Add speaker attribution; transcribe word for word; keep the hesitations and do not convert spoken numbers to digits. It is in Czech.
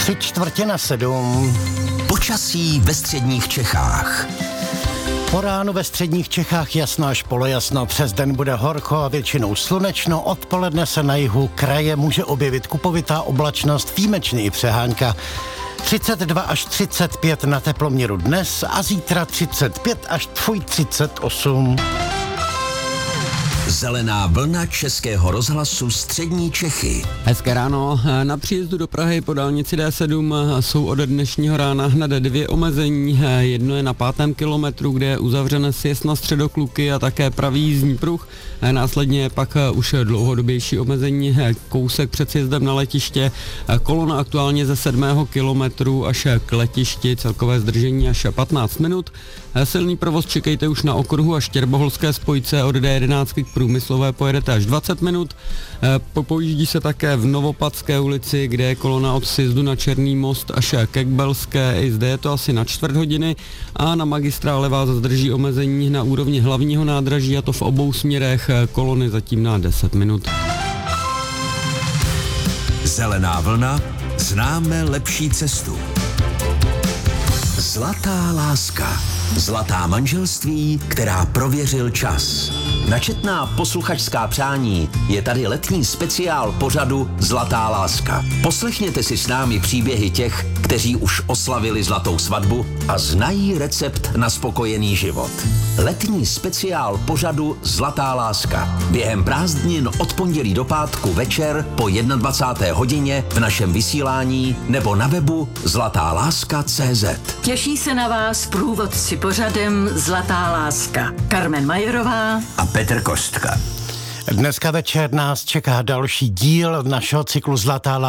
Speaker 1: Tři čtvrtě na sedm.
Speaker 2: Počasí ve středních Čechách.
Speaker 1: Po ránu ve středních Čechách jasno až polojasno, přes den bude horko a většinou slunečno, odpoledne se na jihu kraje může objevit kupovitá oblačnost, výjimečně i přehánka. třicet dva až třicet pět na teploměru dnes a zítra třicet pět až třicet osm.
Speaker 2: Zelená vlna Českého rozhlasu Střední Čechy.
Speaker 3: Hezké ráno. Na příjezdu do Prahy po dálnici D sedm jsou od dnešního rána hned dvě omezení. Jedno je na pátém kilometru, kde je uzavřen sjezd na Středokluky a také pravý jízdní pruh. Následně pak už dlouhodobější omezení kousek před sjezdem na letiště. Kolona aktuálně ze sedmého kilometru až k letišti, celkové zdržení až patnáct minut. Silný provoz čekejte už na okruhu a Štěrboholské spojce od D jedenáct k Průmyslové pojedete až dvacet minut. Popojíždí se také v Novopadské ulici, kde je kolona od sjezdu na Černý most až ke Kbelské. I zde je to asi na čtvrt hodiny a na magistrále vás zdrží omezení na úrovni hlavního nádraží, a to v obou směrech, kolony zatím na deset minut.
Speaker 2: Zelená vlna, známe lepší cestu. Zlatá láska. Zlatá manželství, která prověřil čas. Na četná posluchačská přání je tady letní speciál pořadu Zlatá láska. Poslechněte si s námi příběhy těch, kteří už oslavili zlatou svatbu a znají recept na spokojený život. Letní speciál pořadu Zlatá láska. Během prázdnin od pondělí do pátku večer po dvacáté jedné hodině v našem vysílání nebo na webu zlatá láska tečka cé zet.
Speaker 4: Těší se na vás průvodci pořadem Zlatá láska. Carmen Majerová
Speaker 2: A Petr Kostka.
Speaker 1: Dneska večer nás čeká další díl našeho cyklu Zlatá láska.